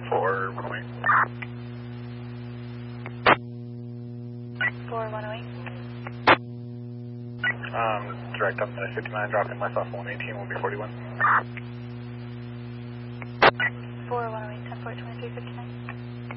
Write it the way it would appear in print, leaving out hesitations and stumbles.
4108. 4108. Direct up to 59, dropping myself 118, will be 41.